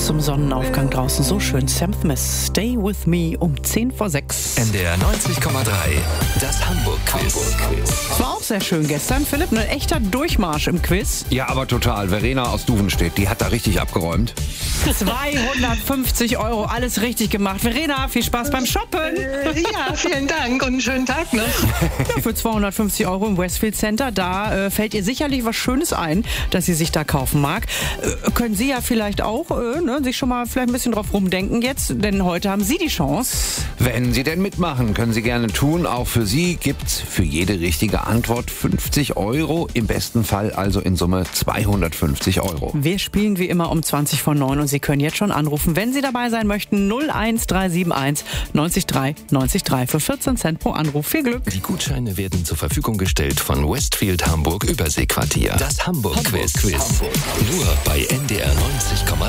zum Sonnenaufgang draußen. So schön. Sam Smith, Stay With Me um 5:10. NDR 90,3, das Hamburg-Quiz. Das war auch sehr schön gestern, Philipp. Ein echter Durchmarsch im Quiz. Ja, aber total. Verena aus Duvenstedt, die hat da richtig abgeräumt. 250 €, alles richtig gemacht. Verena, viel Spaß beim Shoppen. Ja, vielen Dank und einen schönen Tag noch. Ja, für 250 € im Westfield Center, da fällt ihr sicherlich was Schönes ein, dass sie sich da kaufen mag. Können Sie ja vielleicht auch sich schon mal vielleicht ein bisschen drauf rumdenken jetzt, denn heute haben Sie die Chance. Wenn Sie denn mitmachen, können Sie gerne tun. Auch für Sie gibt's für jede richtige Antwort 50 €, im besten Fall also in Summe 250 €. Wir spielen wie immer um 20:09 und Sie können jetzt schon anrufen, wenn Sie dabei sein möchten. 01371 90 3 90 3 für 14 Cent pro Anruf. Viel Glück. Die Gutscheine werden zur Verfügung gestellt von Westfield Hamburg Überseequartier. Das Hamburg-Quiz. Nur bei NDR 90,3.